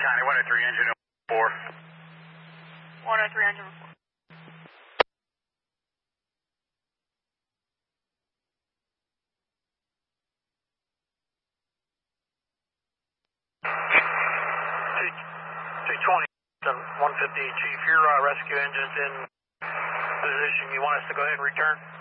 County 103 engine 4. 103 engine 4. $220, 150, Chief. Your rescue engine's in position. You want us to go ahead and return?